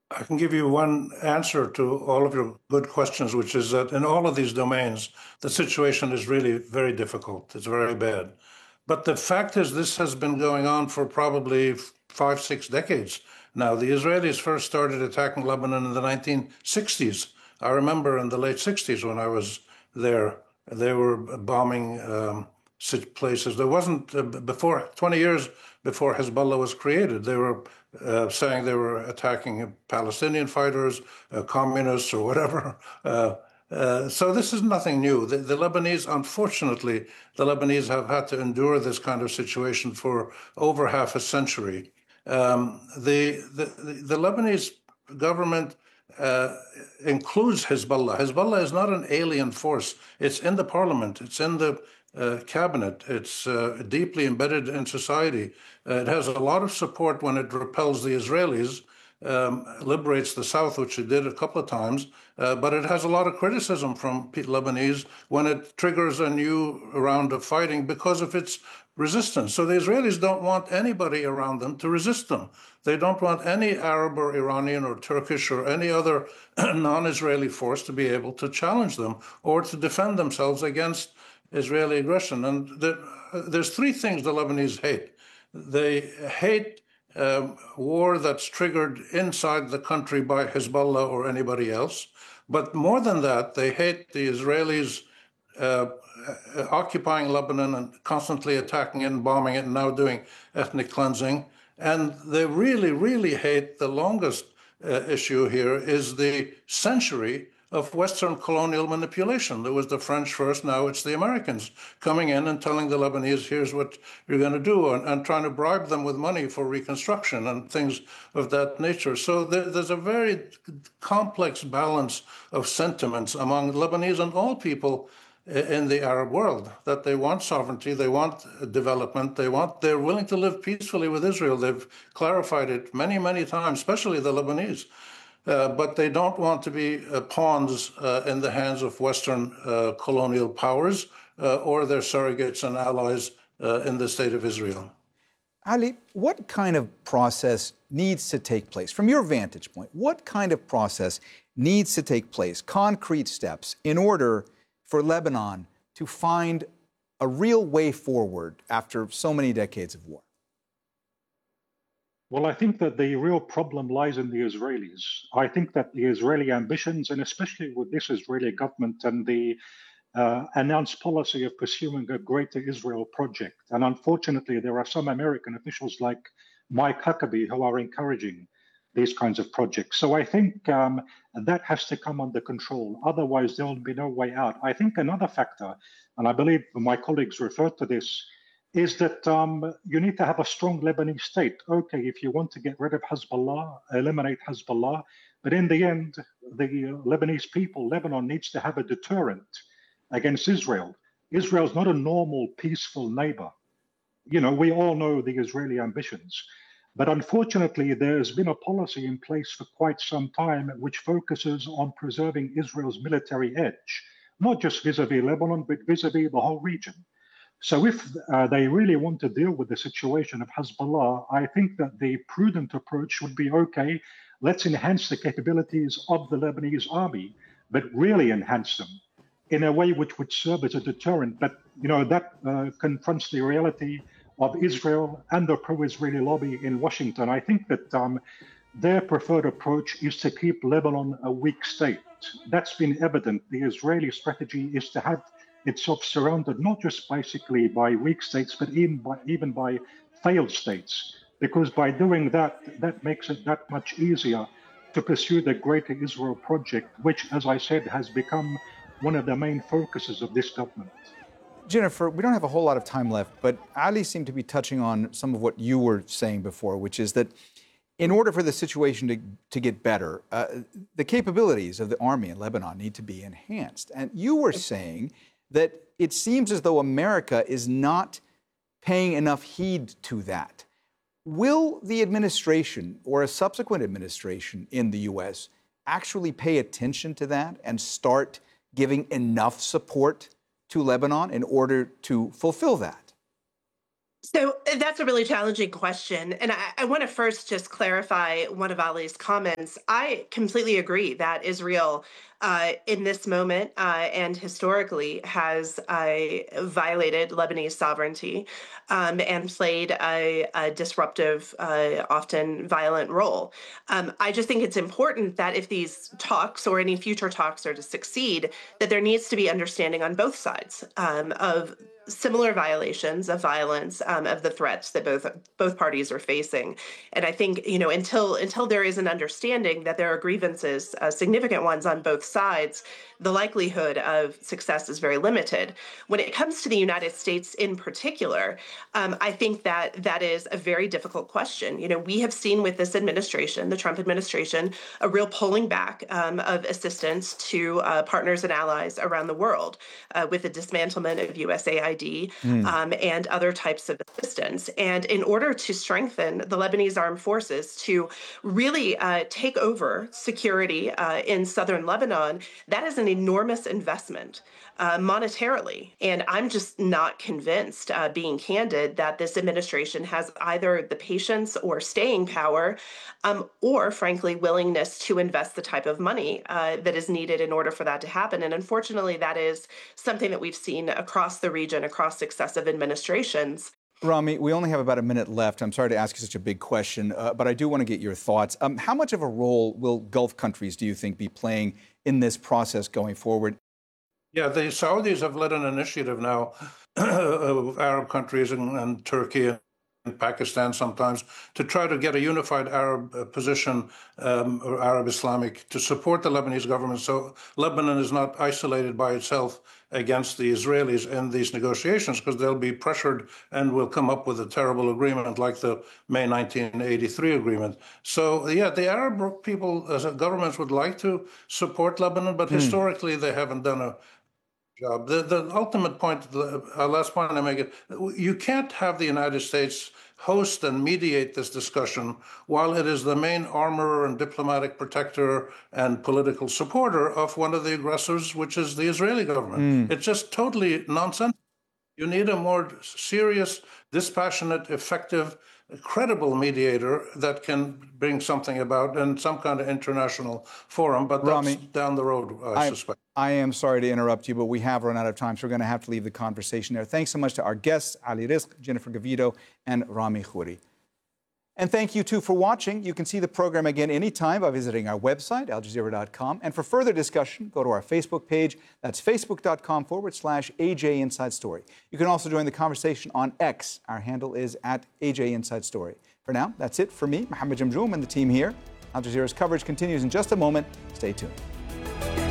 I can give you one answer to all of your good questions, which is that in all of these domains, the situation is really very difficult. It's very bad. But the fact is, this has been going on for probably 5, 6 decades now. The Israelis first started attacking Lebanon in the 1960s. I remember in the late 60s when I was there, they were bombing places. There wasn't, before 20 years before Hezbollah was created, they were saying they were attacking Palestinian fighters, communists, or whatever. So this is nothing new. The Lebanese, unfortunately, the Lebanese have had to endure this kind of situation for over half a century. The Lebanese government includes Hezbollah. Hezbollah is not an alien force. It's in the parliament. It's in the cabinet. It's deeply embedded in society. It has a lot of support when it repels the Israelis, liberates the South, which it did a couple of times, but it has a lot of criticism from Lebanese when it triggers a new round of fighting because of its resistance. So the Israelis don't want anybody around them to resist them. They don't want any Arab or Iranian or Turkish or any other non-Israeli force to be able to challenge them or to defend themselves against Israeli aggression. And there's three things the Lebanese hate. They hate war that's triggered inside the country by Hezbollah or anybody else. But more than that, they hate the Israelis occupying Lebanon and constantly attacking it and bombing it and now doing ethnic cleansing. And they really, really hate the longest issue here is the century of Western colonial manipulation. There was the French first, now it's the Americans coming in and telling the Lebanese, here's what you're going to do, and trying to bribe them with money for reconstruction and things of that nature. So there's a very complex balance of sentiments among Lebanese and all people in the Arab world, that they want sovereignty, they want development, they're willing to live peacefully with Israel. They've clarified it many, many times, especially the Lebanese. But they don't want to be pawns in the hands of Western colonial powers or their surrogates and allies in the state of Israel. Ali, what kind of process needs to take place? From your vantage point, what kind of process needs to take place, concrete steps, in order for Lebanon to find a real way forward after so many decades of war? Well, I think that the real problem lies in the Israelis. I think that the Israeli ambitions, and especially with this Israeli government and the announced policy of pursuing a Greater Israel project, and unfortunately, there are some American officials like Mike Huckabee who are encouraging these kinds of projects. So I think that has to come under control. Otherwise, there will be no way out. I think another factor, and I believe my colleagues referred to this, is that you need to have a strong Lebanese state. Okay, if you want to get rid of Hezbollah, eliminate Hezbollah, but in the end, the Lebanese people, Lebanon needs to have a deterrent against Israel. Israel's not a normal, peaceful neighbor. You know, we all know the Israeli ambitions. But unfortunately, there's been a policy in place for quite some time which focuses on preserving Israel's military edge, not just vis-a-vis Lebanon, but vis-a-vis the whole region. So if they really want to deal with the situation of Hezbollah, I think that the prudent approach would be, okay, let's enhance the capabilities of the Lebanese army, but really enhance them in a way which would serve as a deterrent. But, you know, that confronts the reality of Israel and the pro-Israeli lobby in Washington. I think that their preferred approach is to keep Lebanon a weak state. That's been evident. The Israeli strategy is to have itself surrounded not just basically by weak states, but even by failed states, because by doing that, that makes it that much easier to pursue the Greater Israel project, which, as I said, has become one of the main focuses of this government. Jennifer, we don't have a whole lot of time left, but Ali seemed to be touching on some of what you were saying before, which is that in order for the situation to get better, the capabilities of the army in Lebanon need to be enhanced. And you were saying that it seems as though America is not paying enough heed to that. Will the administration or a subsequent administration in the U.S. actually pay attention to that and start giving enough support to Lebanon in order to fulfill that? So that's a really challenging question. And I want to first just clarify one of Ali's comments. I completely agree that Israel, in this moment and historically, has violated Lebanese sovereignty and played a disruptive, often violent role. I just think it's important that if these talks or any future talks are to succeed, that there needs to be understanding on both sides of similar violations of violence, of the threats that both parties are facing. And I think, until there is an understanding that there are grievances, significant ones on both sides, the likelihood of success is very limited. When it comes to the United States in particular, I think that is a very difficult question. We have seen with this administration, the Trump administration, a real pulling back of assistance to partners and allies around the world with the dismantlement of USAID and other types of assistance. And in order to strengthen the Lebanese armed forces to really take over security in southern Lebanon, that is an enormous investment monetarily. And I'm just not convinced, being candid, that this administration has either the patience or staying power or, frankly, willingness to invest the type of money that is needed in order for that to happen. And unfortunately, that is something that we've seen across the region, across successive administrations. Rami, we only have about a minute left. I'm sorry to ask you such a big question, but I do want to get your thoughts. How much of a role will Gulf countries, do you think, be playing in this process going forward? Yeah, the Saudis have led an initiative now of Arab countries and Turkey and Pakistan sometimes to try to get a unified Arab position, or Arab Islamic, to support the Lebanese government. So Lebanon is not isolated by itself against the Israelis in these negotiations, because they'll be pressured and will come up with a terrible agreement like the May 1983 agreement. So, yeah, the Arab people, as governments, would like to support Lebanon, but historically they haven't done a job. The ultimate point, the last point I make it, you can't have the United States host and mediate this discussion while it is the main armorer and diplomatic protector and political supporter of one of the aggressors, which is the Israeli government. It's just totally nonsense. You need a more serious, dispassionate, effective, credible mediator that can bring something about in some kind of international forum, but Rami, that's down the road, I suspect. I am sorry to interrupt you, but we have run out of time, so we're going to have to leave the conversation there. Thanks so much to our guests, Ali Rizk, Jennifer Gavito, and Rami Khouri. And thank you, too, for watching. You can see the program again anytime by visiting our website, aljazeera.com. And for further discussion, go to our Facebook page. That's facebook.com/AJ Inside Story. You can also join the conversation on X. Our handle is @AJ Inside Story. For now, that's it for me, Mohammed Jamjoom, and the team here. Al Jazeera's coverage continues in just a moment. Stay tuned.